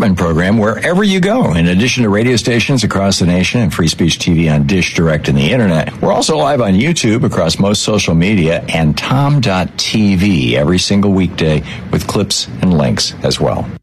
program wherever you go. In addition to radio stations across the nation and Free Speech TV on Dish Direct and the Internet, we're also live on YouTube across most social media and Tom.tv every single weekday with clips and links as well.